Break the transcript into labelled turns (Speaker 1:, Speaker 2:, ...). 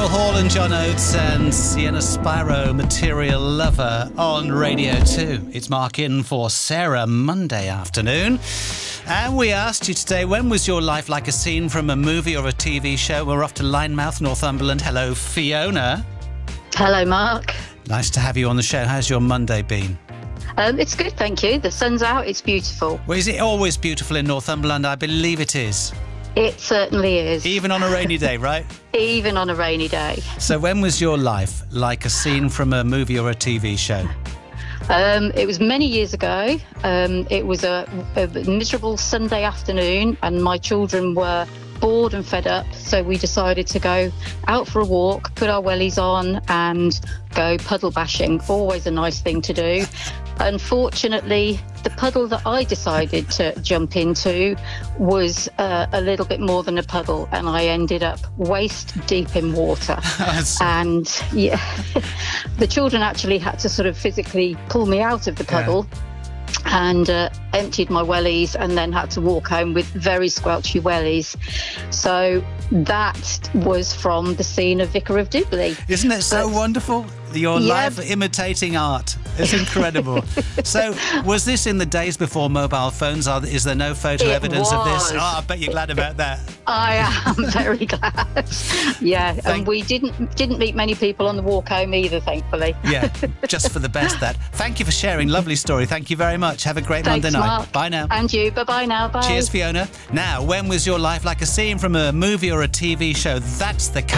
Speaker 1: Niall Hall and John Oates and Sienna Spyro, Material Lover on Radio 2. It's Mark in for Sarah Monday afternoon. And we asked you today, when was your life like a scene from a movie or a TV show? We're off to Linemouth, Northumberland. Hello, Fiona.
Speaker 2: Hello, Mark.
Speaker 1: Nice to have you on the show. How's your Monday been?
Speaker 2: It's good, thank you. The sun's out, it's beautiful.
Speaker 1: Well, is it always beautiful in Northumberland? I believe it is.
Speaker 2: It certainly is.
Speaker 1: Even on a rainy day, right?
Speaker 2: Even on a rainy day.
Speaker 1: So when was your life like a scene from a movie or a TV show?
Speaker 2: It was many years ago. It was a miserable Sunday afternoon and my children were bored and fed up, so we decided to go out for a walk, put our wellies on and go puddle bashing. Always a nice thing to do. Unfortunately, the puddle that I decided to jump into was a little bit more than a puddle, and I ended up waist deep in water. And yeah, the children actually had to sort of physically pull me out of the puddle. Yeah. And emptied my wellies and then had to walk home with very squelchy wellies. So that was from the scene of Vicar of Dibley.
Speaker 1: Isn't it so wonderful? Your life imitating art. It's incredible. So was this in the days before mobile phones? Is there no photo evidence of this? Oh, I bet you're glad about that.
Speaker 2: I am very glad. Yeah, and we didn't meet many people on the walk home either, thankfully.
Speaker 1: Yeah, just for the best that. Thank you for sharing. Lovely story. Thank you very much. Have a great Monday night.
Speaker 2: Mark.
Speaker 1: Bye now.
Speaker 2: And you. Bye-bye now. Bye.
Speaker 1: Cheers, Fiona. Now, when was your life like a scene from a movie or a TV show? That's the